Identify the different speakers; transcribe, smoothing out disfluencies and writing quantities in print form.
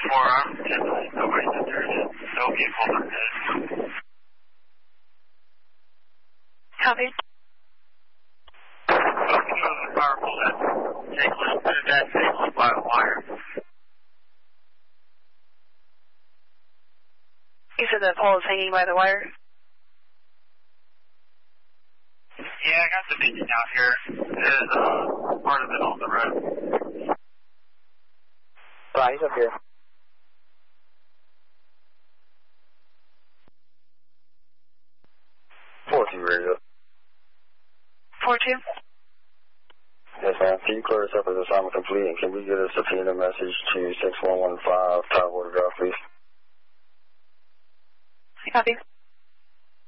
Speaker 1: I'm typically nobody that there is no vehicle that is.
Speaker 2: Copy.
Speaker 1: Looking on the power pole that's tangled by a wire.
Speaker 2: You said the pole is hanging by the wire?
Speaker 1: Yeah, I got the vision out here. There's part of it on the road.
Speaker 3: Right, he's up here. 4-2 radio.
Speaker 2: 4-2?
Speaker 3: Yes, ma'am. Can you clear us up as assignment complete, and can we get a subpoena message to 6115 Tower Water Drive, please?
Speaker 2: Copy.